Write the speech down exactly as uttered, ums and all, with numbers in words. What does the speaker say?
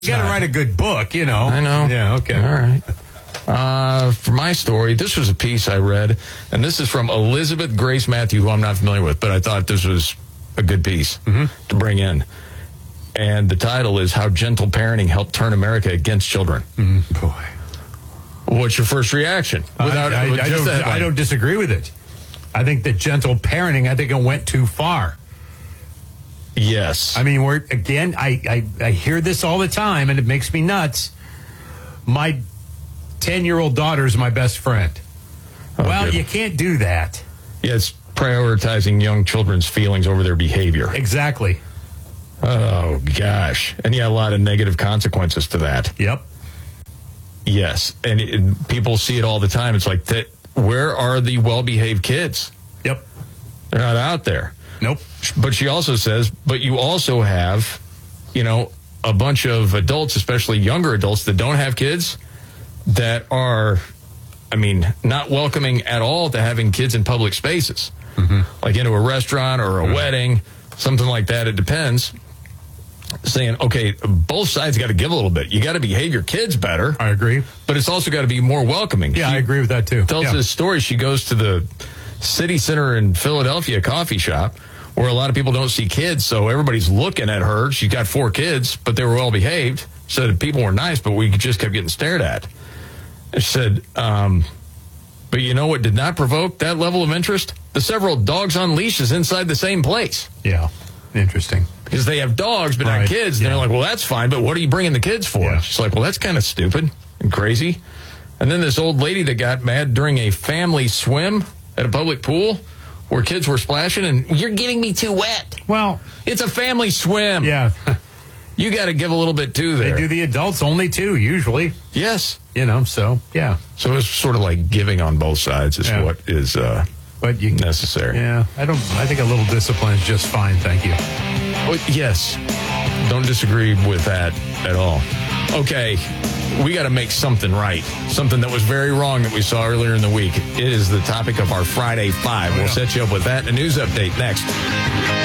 You got to write a good book, you know. I know. Yeah, okay. All right. Uh, for my story, this was a piece I read, and this is from Elizabeth Grace Matthew, who I'm not familiar with, but I thought this was a good piece mm-hmm. to bring in. And the title is How Gentle Parenting Helped Turn America Against Children. Mm, boy. What's your first reaction? Without, I, I, I, don't, I don't disagree with it. I think that gentle parenting, I think it went too far. Yes. I mean, we're again, I, I, I hear this all the time, and it makes me nuts. My ten-year-old daughter is my best friend. Oh, well, good. You can't do that. Yeah, it's prioritizing young children's feelings over their behavior. Exactly. Oh, gosh. And yeah, a lot of negative consequences to that. Yep. Yes. And it, people see it all the time. It's like, that. Where are the well-behaved kids? Yep. They're not out there. Nope. But she also says, but you also have, you know, a bunch of adults, especially younger adults that don't have kids, that are, I mean, not welcoming at all to having kids in public spaces. Mm-hmm. Like into a restaurant or a mm-hmm. wedding, something like that. It depends. Saying, okay, both sides got to give a little bit. You got to behave your kids better. I agree. But it's also got to be more welcoming. Yeah, she I agree with that too. Tells yeah. this story. She goes to the city center in Philadelphia coffee shop where a lot of people don't see kids, so everybody's looking at her. She's got four kids, but they were well behaved. So the people were nice, but we just kept getting stared at. She said, um, but you know what did not provoke that level of interest? The several dogs on leashes inside the same place. Yeah, interesting. Because they have dogs, but right. not kids. And yeah. they're like, well, that's fine, but what are you bringing the kids for? Yeah. She's like, well, that's kind of stupid and crazy. And then this old lady that got mad during a family swim at a public pool where kids were splashing, and you're getting me too wet. Well, it's a family swim. Yeah. You got to give a little bit too there. They do the adults only too, usually. Yes. You know, so, yeah. So it's sort of like giving on both sides is yeah. what is uh, but you, necessary. Yeah. I don't. I think a little discipline is just fine, thank you. Oh, yes. Don't disagree with that at all. Okay. We got to make something right. Something that was very wrong that we saw earlier in the week. It is the topic of our Friday Five. Oh, yeah. We'll set you up with that. A news update next.